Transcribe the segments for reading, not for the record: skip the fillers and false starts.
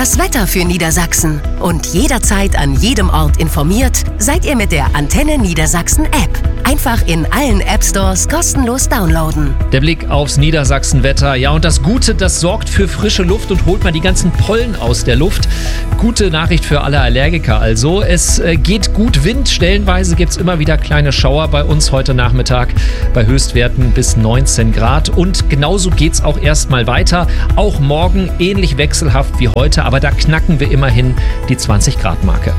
Das Wetter für Niedersachsen und jederzeit an jedem Ort informiert seid ihr mit der Antenne Niedersachsen App. Einfach in allen App-Stores kostenlos downloaden. Der Blick aufs Niedersachsen-Wetter. Ja, und das Gute, das sorgt für frische Luft und holt mal die ganzen Pollen aus der Luft. Gute Nachricht für alle Allergiker also. Es geht gut Wind. Stellenweise gibt es immer wieder kleine Schauer bei uns heute Nachmittag bei Höchstwerten bis 19 Grad. Und genauso geht es auch erstmal weiter. Auch morgen ähnlich wechselhaft wie heute, aber da knacken wir immerhin die 20-Grad-Marke.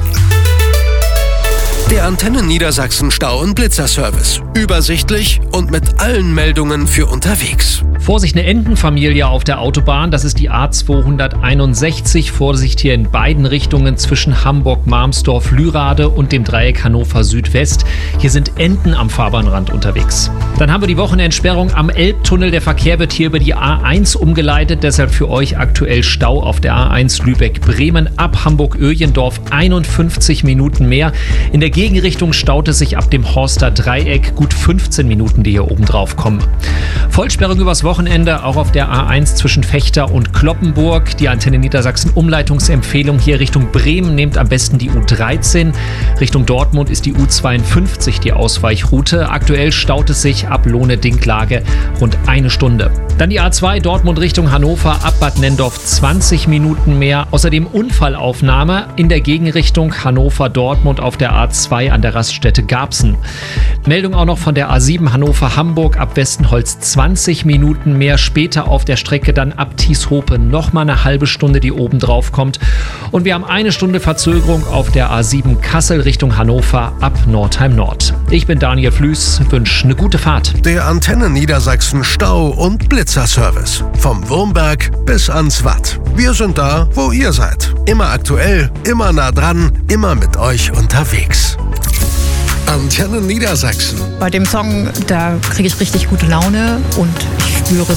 Der Antenne Niedersachsen Stau- und Blitzerservice. Übersichtlich und mit allen Meldungen für unterwegs. Vorsicht, eine Entenfamilie auf der Autobahn. Das ist die A261. Vorsicht hier in beiden Richtungen zwischen Hamburg-Marmsdorf-Lührade und dem Dreieck Hannover Südwest. Hier sind Enten am Fahrbahnrand unterwegs. Dann haben wir die Wochenendsperrung am Elbtunnel. Der Verkehr wird hier über die A1 umgeleitet. Deshalb für euch aktuell Stau auf der A1 Lübeck-Bremen ab Hamburg-Öjendorf 51 Minuten mehr. In der Gegenrichtung staut es sich ab dem Horster Dreieck gut 15 Minuten, die hier oben drauf kommen. Vollsperrung übers Wochenende auch auf der A1 zwischen Vechta und Cloppenburg. Die Antenne Niedersachsen Umleitungsempfehlung hier Richtung Bremen. Nehmt am besten die U13. Richtung Dortmund ist die U52 die Ausweichroute. Aktuell staut es sich ab Lohne-Dinklage rund eine Stunde. Dann die A2 Dortmund Richtung Hannover ab Bad Nendorf 20 Minuten mehr. Außerdem Unfallaufnahme in der Gegenrichtung Hannover-Dortmund auf der A2 an der Raststätte Garbsen. Meldung auch noch von der A7 Hannover-Hamburg ab Westenholz 20 Minuten mehr. Später auf der Strecke dann ab Tieshope nochmal eine halbe Stunde, die oben drauf kommt. Und wir haben eine Stunde Verzögerung auf der A7 Kassel Richtung Hannover ab Nordheim Nord. Ich bin Daniel Flüß, wünsche eine gute Fahrt. Der Antenne Niedersachsen Stau- und Blitzerservice. Vom Wurmberg bis ans Watt. Wir sind da, wo ihr seid. Immer aktuell, immer nah dran, immer mit euch unterwegs. Antenne Niedersachsen. Bei dem Song, da kriege ich richtig gute Laune und ich spüre